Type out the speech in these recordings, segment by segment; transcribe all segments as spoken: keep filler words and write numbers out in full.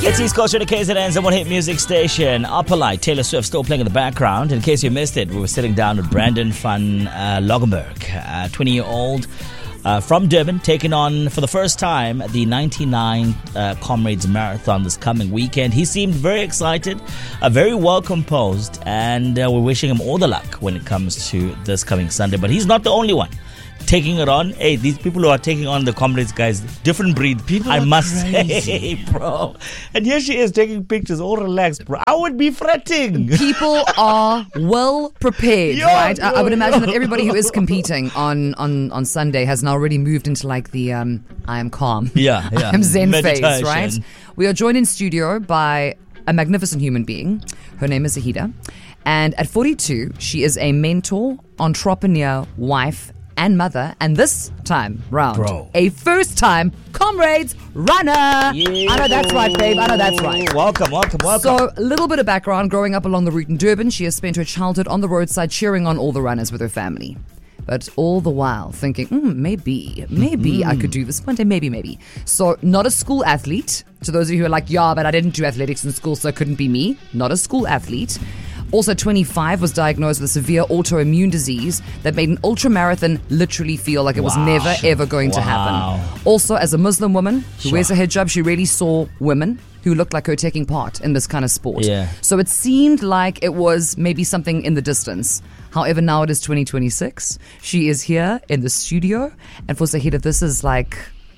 It's East Coast Radio K Z N's and One Hit Music Station. Upper Light, Taylor Swift still playing in the background. In case you missed it, we were sitting down with Brandon van uh, Logenberg, a twenty-year-old uh, from Durban, taking on for the first time the ninety-nine uh, Comrades Marathon this coming weekend. He seemed very excited, uh, very well composed, and uh, we're wishing him all the luck when it comes to this coming Sunday. But he's not the only one taking it on. Hey, these people who are taking on the Comrades, guys, different breed. People I are must crazy. say, bro. And here she is taking pictures, all relaxed, bro. I would be fretting. People are well prepared, Yo, right? I, I would yo, imagine yo. that everybody who is competing on, on, on Sunday has now already moved into like the um, I am calm, Yeah, yeah. I am zen phase, Meditation. right? We are joined in studio by a magnificent human being. Her name is Zahida. And at forty-two, she is a mentor, entrepreneur, wife, and mother, and this time round, Bro. a first-time Comrades runner. Yeah. I know that's right, babe. I know that's right. Welcome, welcome, welcome. So, a little bit of background. Growing up along the route in Durban, she has spent her childhood on the roadside cheering on all the runners with her family. But all the while thinking, mm, maybe, maybe Mm-hmm. I could do this one day, maybe, maybe. So, not a school athlete. To those of you who are like, yeah, but I didn't do athletics in school, so it couldn't be me. Not a school athlete. Also, twenty-five, was diagnosed with a severe autoimmune disease that made an ultramarathon literally feel like it was Wow. never, ever going to Wow. happen. Also, as a Muslim woman who Sure. wears a hijab, she really saw women who looked like her taking part in this kind of sport. Yeah. So it seemed like it was maybe something in the distance. However, now it is twenty twenty-six. She is here in the studio. And for Zahida, this is like...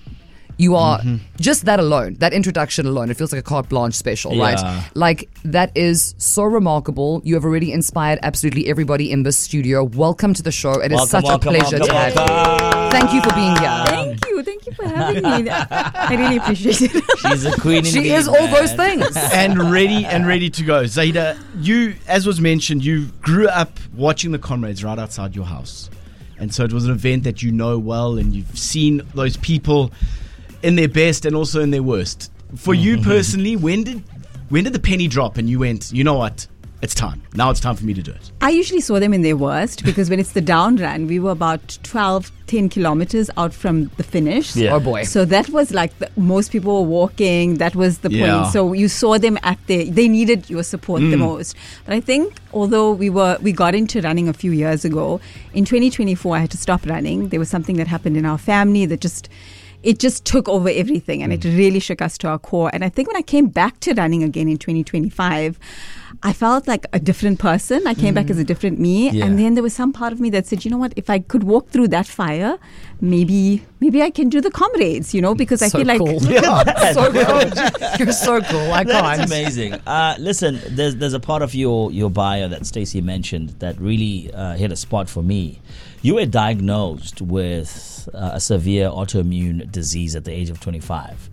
You are Mm-hmm. just that alone, that introduction alone. It feels like a carte blanche special, Yeah. right? Like, that is so remarkable. You have already inspired absolutely everybody in this studio. Welcome to the show. It is Welcome, such welcome, a pleasure welcome, to have welcome. you. Thank you for being here. Thank you. Thank you for having me. I really appreciate it. She's a queen She indeed, is all man. those things. and ready and ready to go. Zahida, you, as was mentioned, you grew up watching the Comrades right outside your house. And so it was an event that you know well, and you've seen those people in their best and also in their worst. For you personally, when did when did the penny drop and you went, you know what, it's time. Now it's time for me to do it. I usually saw them in their worst because when it's the down run, we were about twelve, ten kilometers out from the finish. Yeah. Oh boy. So that was like the, most people were walking. That was the Yeah. point. So you saw them at their, they needed your support the most. But I think although we were we got into running a few years ago, in twenty twenty-four I had to stop running. There was something that happened in our family that just it just took over everything, and it really shook us to our core. And I think when I came back to running again in twenty twenty-five, I felt like a different person. I came back as a different me. Yeah. And then there was some part of me that said, you know what, if I could walk through that fire, maybe maybe I can do the Comrades, you know, because I So feel like cool. Yeah. So cool. You're so cool. I That's can't. amazing. Uh, listen, there's there's a part of your, your bio that Stacey mentioned that really uh, hit a spot for me. You were diagnosed with uh, a severe autoimmune disease at the age of twenty-five.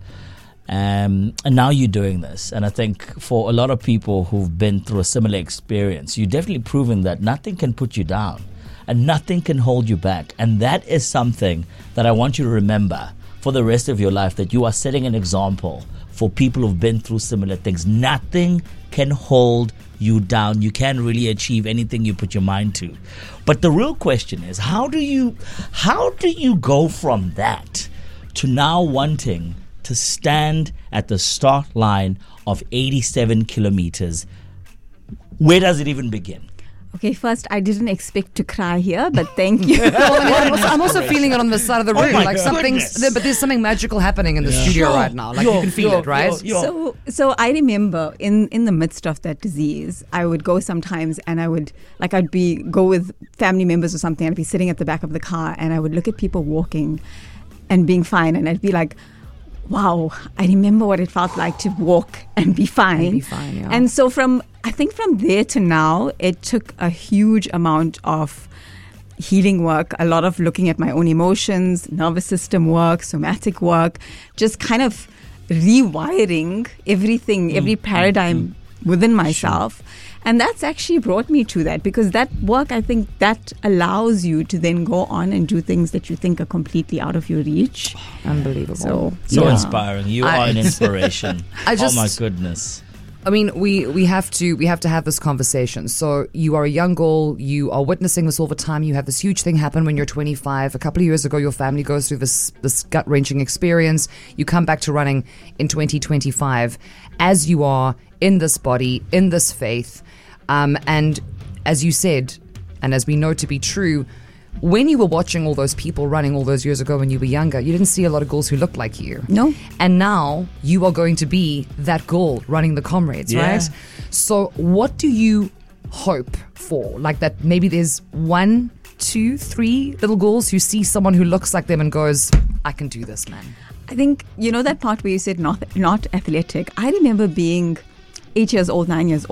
Um, and now you're doing this. And I think for a lot of people who've been through a similar experience, you're definitely proven that nothing can put you down and nothing can hold you back. And that is something that I want you to remember for the rest of your life, that you are setting an example for people who've been through similar things. Nothing can hold you down. You can really achieve anything you put your mind to. But the real question is, how do you how do you go from that to now wanting to stand at the start line of eighty-seven kilometers? Where does it even begin? okay, first, I didn't expect to cry here, but thank you. Well, I'm, also, I'm also feeling it on the side of the room, my like something's. goodness. But there's something magical happening in the studio Yo, right now. Like yo, you can feel yo, it, right? yo, yo. So, so I remember in, in the midst of that disease, I would go sometimes and I would, like I'd be, go with family members or something, I'd be sitting at the back of the car and I would look at people walking and being fine, and I'd be like, wow, I remember what it felt like to walk and be fine. And be fine, yeah. And so from, I think from there to now, it took a huge amount of healing work, a lot of looking at my own emotions, nervous system work, somatic work, just kind of rewiring everything, every paradigm within myself. And that's actually brought me to that, because that work, I think that allows you to then go on and do things that you think are completely out of your reach. Unbelievable. So, So yeah. inspiring. You I- are an inspiration. I just- oh my goodness. I mean, we, we have to we have to have this conversation. So you are a young girl, you are witnessing this all the time. You have this huge thing happen when you're twenty-five. A couple of years ago, your family goes through this this gut wrenching experience. You come back to running in twenty twenty-five, as you are in this body, in this faith, um, and as you said, and as we know to be true, when you were watching all those people running all those years ago when you were younger, you didn't see a lot of girls who looked like you. No. And now you are going to be that girl running the Comrades, Yeah. right? So what do you hope for? Like that maybe there's one, two, three little girls who see someone who looks like them and goes, I can do this, man. I think, you know that part where you said not not athletic? I remember being eight years old, nine years old.